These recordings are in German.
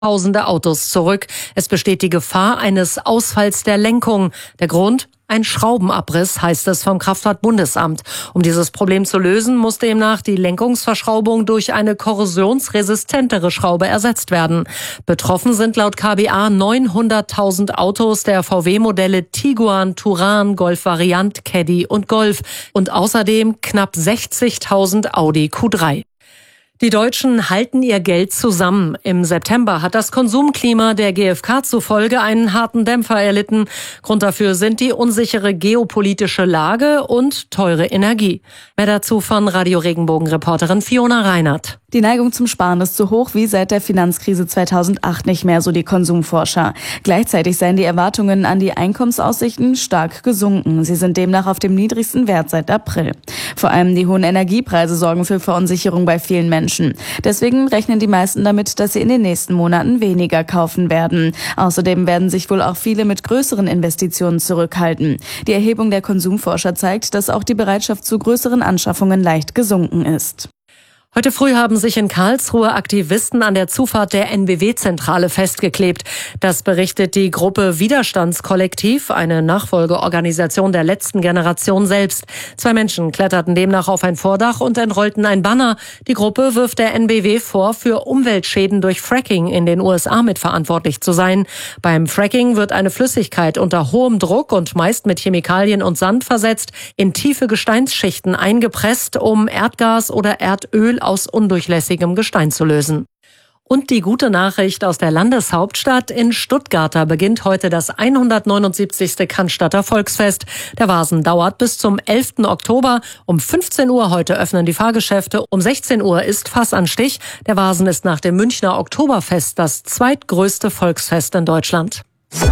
Tausende Autos zurück. Es besteht die Gefahr eines Ausfalls der Lenkung. Der Grund? Ein Schraubenabriss, heißt es vom Kraftfahrtbundesamt. Um dieses Problem zu lösen, muss demnach die Lenkungsverschraubung durch eine korrosionsresistentere Schraube ersetzt werden. Betroffen sind laut KBA 900.000 Autos der VW-Modelle Tiguan, Touran, Golf Variant, Caddy und Golf und außerdem knapp 60.000 Audi Q3. Die Deutschen halten ihr Geld zusammen. Im September hat das Konsumklima der GfK zufolge einen harten Dämpfer erlitten. Grund dafür sind die unsichere geopolitische Lage und teure Energie. Mehr dazu von Radio Regenbogen-Reporterin Fiona Reinert. Die Neigung zum Sparen ist so hoch wie seit der Finanzkrise 2008 nicht mehr, so die Konsumforscher. Gleichzeitig seien die Erwartungen an die Einkommensaussichten stark gesunken. Sie sind demnach auf dem niedrigsten Wert seit April. Vor allem die hohen Energiepreise sorgen für Verunsicherung bei vielen Menschen. Deswegen rechnen die meisten damit, dass sie in den nächsten Monaten weniger kaufen werden. Außerdem werden sich wohl auch viele mit größeren Investitionen zurückhalten. Die Erhebung der Konsumforscher zeigt, dass auch die Bereitschaft zu größeren Anschaffungen leicht gesunken ist. Heute früh haben sich in Karlsruhe Aktivisten an der Zufahrt der NBW-Zentrale festgeklebt. Das berichtet die Gruppe Widerstandskollektiv, eine Nachfolgeorganisation der letzten Generation selbst. 2 Menschen kletterten demnach auf ein Vordach und entrollten ein Banner. Die Gruppe wirft der NBW vor, für Umweltschäden durch Fracking in den USA mitverantwortlich zu sein. Beim Fracking wird eine Flüssigkeit unter hohem Druck und meist mit Chemikalien und Sand versetzt, in tiefe Gesteinsschichten eingepresst, um Erdgas oder Erdöl aus undurchlässigem Gestein zu lösen. Und die gute Nachricht aus der Landeshauptstadt: In Stuttgart beginnt heute das 179. Cannstatter Volksfest. Der Vasen dauert bis zum 11. Oktober. Um 15 Uhr heute öffnen die Fahrgeschäfte. Um 16 Uhr ist Fassanstich. Der Vasen ist nach dem Münchner Oktoberfest das zweitgrößte Volksfest in Deutschland.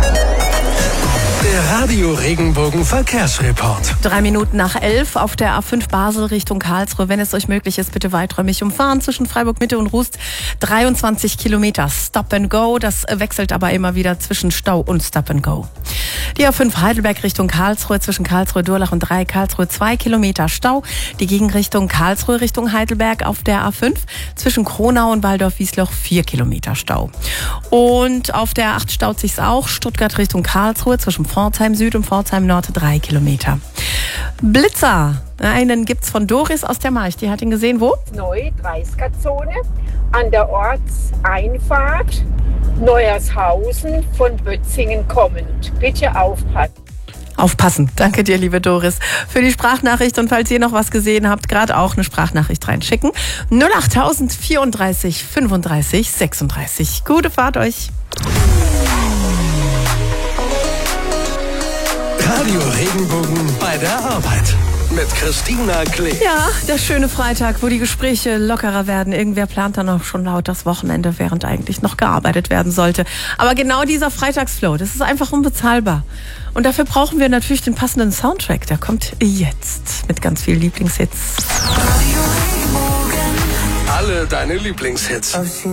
Der Radio Regenbogen Verkehrsreport. 3 Minuten nach 11 auf der A5 Basel Richtung Karlsruhe. Wenn es euch möglich ist, bitte weiträumig umfahren zwischen Freiburg Mitte und Rust. 23 Kilometer Stop and Go. Das wechselt aber immer wieder zwischen Stau und Stop and Go. Die A5 Heidelberg Richtung Karlsruhe zwischen Karlsruhe Durlach und Dreieck Karlsruhe 2 Kilometer Stau. Die Gegenrichtung Karlsruhe Richtung Heidelberg auf der A5 zwischen Kronau und Waldorf-Wiesloch 4 Kilometer Stau. Und auf der A8 staut sich's auch. Stuttgart Richtung Karlsruhe zwischen Pforzheim Süd und Pforzheim Nord 3 Kilometer. Blitzer. Einen gibt's von Doris aus der March. Die hat ihn gesehen, wo? Neue 30er-Zone an der Ortseinfahrt Neuershausen von Bötzingen kommend. Bitte aufpassen. Aufpassen. Danke dir, liebe Doris, für die Sprachnachricht. Und falls ihr noch was gesehen habt, gerade auch eine Sprachnachricht reinschicken. 08000 34 35 36. Gute Fahrt euch. Radio Regenbogen bei der Arbeit mit Christina Klee. Ja, der schöne Freitag, wo die Gespräche lockerer werden. Irgendwer plant dann auch schon laut das Wochenende, während eigentlich noch gearbeitet werden sollte. Aber genau dieser Freitagsflow, das ist einfach unbezahlbar. Und dafür brauchen wir natürlich den passenden Soundtrack. Der kommt jetzt mit ganz vielen Lieblingshits. Alle deine Lieblingshits.